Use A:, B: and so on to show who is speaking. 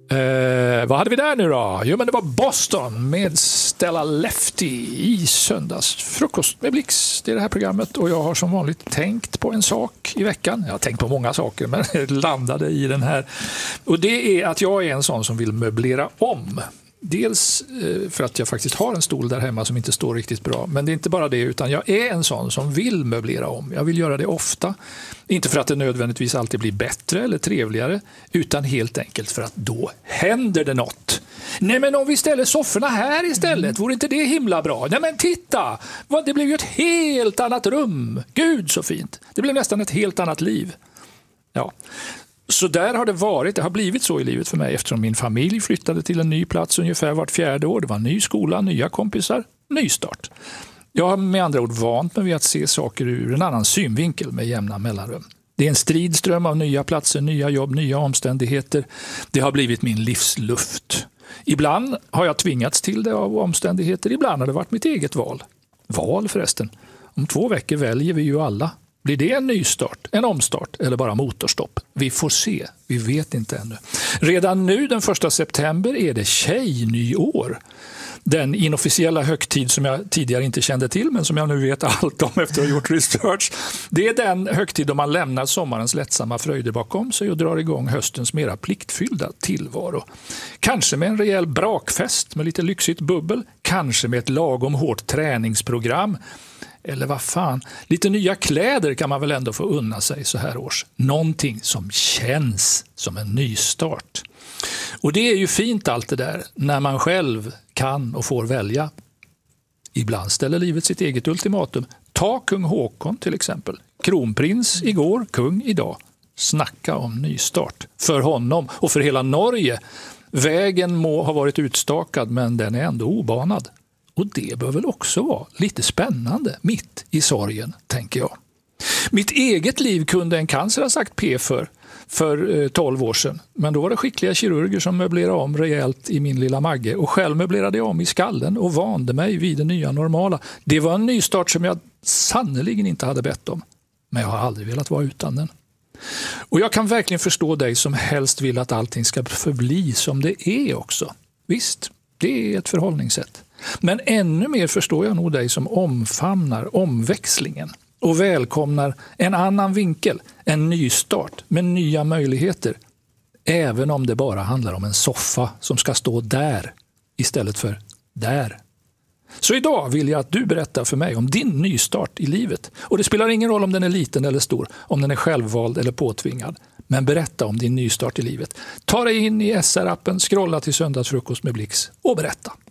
A: Vad hade vi där nu då? Jo, men det var Boston med Stella Lefty i söndags. Frukost med Blix, det är det här programmet. Och jag har som vanligt tänkt på en sak i veckan. Jag har tänkt på många saker, men landade i den här. Och det är att jag är en sån som vill möblera om. Dels för att jag faktiskt har en stol där hemma som inte står riktigt bra. Men det är inte bara det, utan jag är en sån som vill möblera om. Jag vill göra det ofta. Inte för att det nödvändigtvis alltid blir bättre eller trevligare, utan helt enkelt för att då händer det något. Nej, men om vi ställer sofforna här istället, vore inte det himla bra? Nej, men titta! Det blev ju ett helt annat rum. Gud så fint. Det blev nästan ett helt annat liv. Ja. Så där har det varit. Det har blivit så i livet för mig eftersom min familj flyttade till en ny plats ungefär vart 4:e år. Det var ny skola, nya kompisar, ny start. Jag har med andra ord vant mig vid att se saker ur en annan synvinkel med jämna mellanrum. Det är en stridström av nya platser, nya jobb, nya omständigheter. Det har blivit min livsluft. Ibland har jag tvingats till det av omständigheter, ibland har det varit mitt eget val. Val förresten. Om 2 veckor väljer vi ju alla. Blir det en nystart, en omstart eller bara motorstopp? Vi får se, vi vet inte ännu. Redan nu den 1 september är det tjejnyår. Den inofficiella högtid som jag tidigare inte kände till men som jag nu vet allt om efter att ha gjort research. Det är den högtid då man lämnar sommarens lättsamma fröjder bakom sig och drar igång höstens mera pliktfyllda tillvaro. Kanske med en rejäl brakfest med lite lyxigt bubbel, kanske med ett lagom hårt träningsprogram. Eller vad fan, lite nya kläder kan man väl ändå få unna sig så här års. Någonting som känns som en nystart. Och det är ju fint allt det där när man själv kan och får välja. Ibland ställer livet sitt eget ultimatum. Ta kung Håkon till exempel. Kronprins igår, kung idag. Snacka om nystart. För honom och för hela Norge. Vägen må ha varit utstakad men den är ändå obanad. Och det bör väl också vara lite spännande mitt i sorgen, tänker jag. Mitt eget liv kunde en cancer ha sagt P för 12 år sedan. Men då var det skickliga kirurger som möblerade om rejält i min lilla magge. Och själv möblerade jag om i skallen och vande mig vid det nya normala. Det var en nystart som jag sannoliken inte hade bett om. Men jag har aldrig velat vara utan den. Och jag kan verkligen förstå dig som helst vill att allting ska förbli som det är också. Visst, det är ett förhållningssätt. Men ännu mer förstår jag nog dig som omfamnar omväxlingen och välkomnar en annan vinkel, en nystart med nya möjligheter. Även om det bara handlar om en soffa som ska stå där istället för där. Så idag vill jag att du berättar för mig om din nystart i livet. Och det spelar ingen roll om den är liten eller stor, om den är självvald eller påtvingad. Men berätta om din nystart i livet. Ta dig in i SR-appen, scrolla till Söndagsfrukost med Blix och berätta.